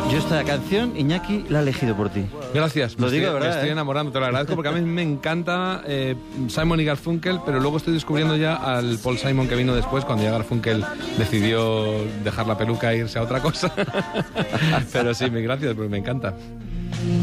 Yo esta canción, Iñaki, la he elegido por ti. Gracias. Lo digo, ¿verdad? Me estoy enamorando, te lo agradezco, porque a mí me encanta Simon y Garfunkel, pero luego estoy descubriendo ya al Paul Simon que vino después, cuando ya Garfunkel decidió dejar la peluca e irse a otra cosa. Pero sí, gracias, porque me encanta.